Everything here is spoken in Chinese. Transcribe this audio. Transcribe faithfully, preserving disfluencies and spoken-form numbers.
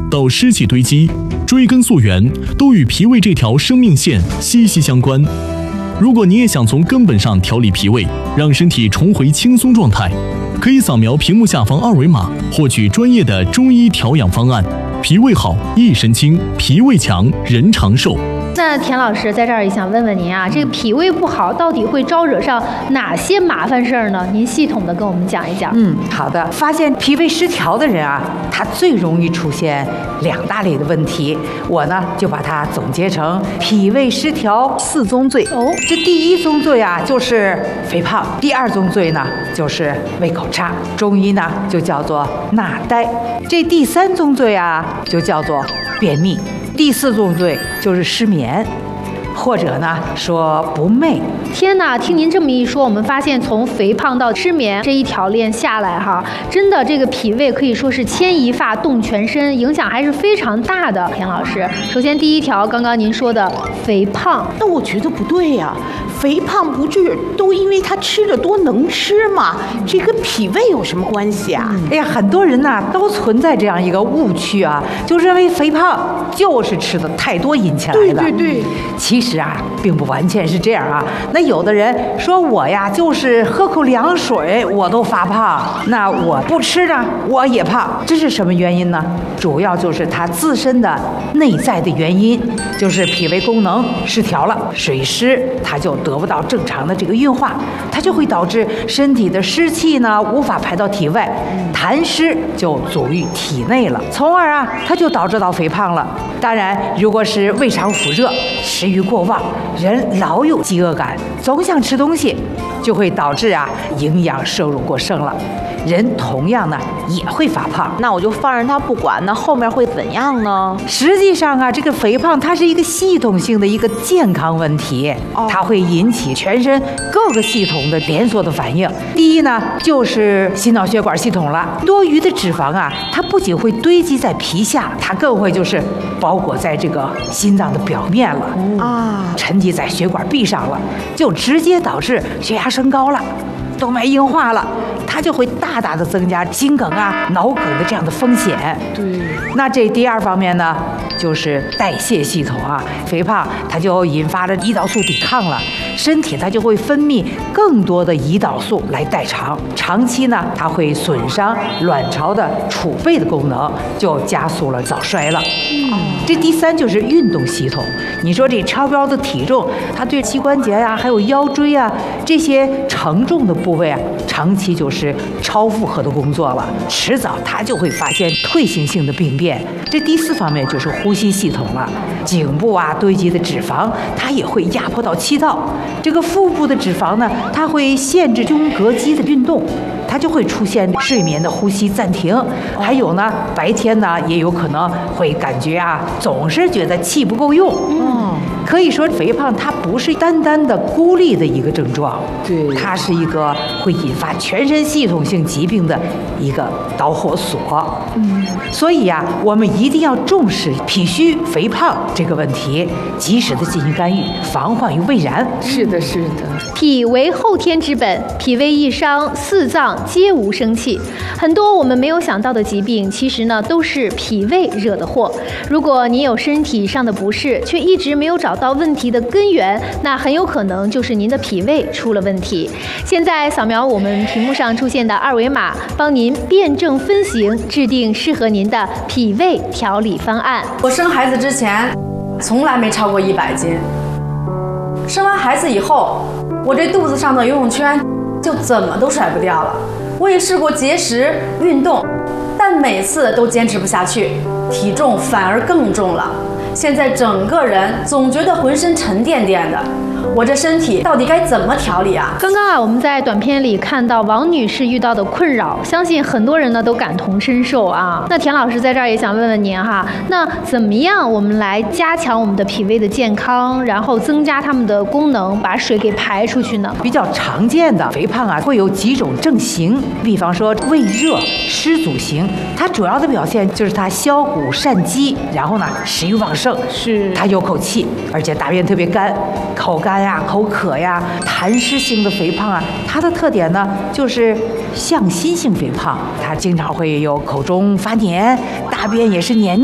到湿气堆积，追根溯源，都与脾胃这条生命线息息相关。如果你也想从根本上调理脾胃，让身体重回轻松状态，可以扫描屏幕下方二维码，获取专业的中医调养方案。脾胃好，一身轻；脾胃强，人长寿。 那田老师在这儿也想问问您啊，这个脾胃不好到底会招惹上哪些麻烦事儿呢？您系统的跟我们讲一讲。 嗯，好的。发现脾胃失调的人啊，他最容易出现两大类的问题，我呢就把它总结成脾胃失调四宗罪。哦，这第一宗罪啊就是肥胖，第二宗罪呢就是胃口差，中医呢就叫做纳呆。这第三宗罪啊就叫做便秘。第四宗罪就是失眠，或者呢说不寐。 天哪，听您这么一说，我们发现从肥胖到失眠这一条链下来哈，真的这个脾胃可以说是牵一发动全身，影响还是非常大的。田老师，首先第一条，刚刚您说的肥胖， 那我觉得不对呀、啊。肥胖不是都因为他吃的多能吃吗？这跟脾胃有什么关系啊？ 哎呀，很多人呐都存在这样一个误区啊，就认为肥胖就是吃的太多引起来的。 对对对， 其实啊，并不完全是这样啊。那有的人说我呀，就是喝口凉水我都发胖，那我不吃呢，我也胖，这是什么原因呢？主要就是他自身的内在的原因，就是脾胃功能失调了，水湿它就得不到正常的这个运化，它就会导致身体的湿气呢无法排到体外，痰湿就阻于体内了，从而啊它就导致到肥胖了。当然，如果是胃肠腑热、食欲过旺，人老有饥饿感，总想吃东西，就会导致啊营养摄入过剩了。人同样呢也会发胖， 那我就放任他不管，那后面会怎样呢？ 实际上啊，这个肥胖它是一个系统性的一个健康问题，哦、它会引起全身各个系统的连锁的反应。第一呢，就是心脑血管系统了，多余的脂肪啊，它不仅会堆积在皮下，它更会就是包裹在这个心脏的表面了啊、嗯，沉积在血管壁上了，就直接导致血压升高了。动脉硬化了，它就会大大的增加心梗啊、脑梗的这样的风险。 对， 那这第二方面呢，就是代谢系统啊，肥胖它就引发了胰岛素抵抗了，身体它就会分泌更多的胰岛素来代偿，长期呢，它会损伤卵巢的储备的功能，就加速了早衰了。嗯，这第三就是运动系统。你说这超标的体重，它对膝关节呀、啊，还有腰椎啊这些承重的部位啊，长期就是超负荷的工作了，迟早它就会发现退行性的病变。这第四方面就是呼吸系统了，颈部啊堆积的脂肪，它也会压迫到气道。这个腹部的脂肪呢，它会限制胸膈肌的运动，它就会出现睡眠的呼吸暂停。还有呢，白天呢也有可能会感觉啊，总是觉得气不够用。嗯，可以说肥胖它不是单单的孤立的一个症状， 对， 它是一个会引发全身系统性疾病的一个导火索。嗯，所以呀、啊，我们一定要重视脾虚肥胖这个问题，及时的进行干预，防患于未然。 是的，是的。 脾为后天之本，脾胃一伤，四脏皆无生气。很多我们没有想到的疾病，其实呢都是脾胃惹的祸。如果您有身体上的不适，却一直没有找到问题的根源，那很有可能就是您的脾胃出了问题。现在扫描我们屏幕上出现的二维码，帮您辨证分型，制定适合您的脾胃调理方案。 我生孩子之前从来没超过一百斤，生完孩子以后，我这肚子上的游泳圈就怎么都甩不掉了。我也试过节食运动，但每次都坚持不下去，体重反而更重了。现在整个人总觉得浑身沉甸甸的，我这身体到底该怎么调理啊？ 刚刚啊，我们在短片里看到王女士遇到的困扰，相信很多人呢都感同身受啊。那田老师在这儿也想问问您哈，那怎么样我们来加强我们的脾胃的健康，然后增加它们的功能，把水给排出去呢？ 比较常见的肥胖啊，会有几种症型，比方说胃热、湿阻型，它主要的表现就是它消谷善饥，然后呢食欲旺盛， 是它有口气，而且大便特别干，口干呀、口渴呀。痰湿性的肥胖啊，它的特点呢就是向心性肥胖，它经常会有口中发黏，大便也是黏黏。